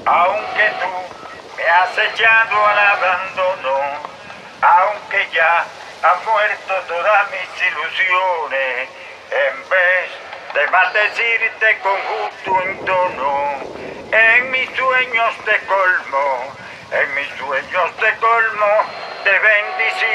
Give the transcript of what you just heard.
Aunque tú me has echado al abandono, aunque ya han muerto todas mis ilusiones, en vez de maldecirte con justo tono, en mis sueños te colmo, en mis sueños te colmo de bendiciones.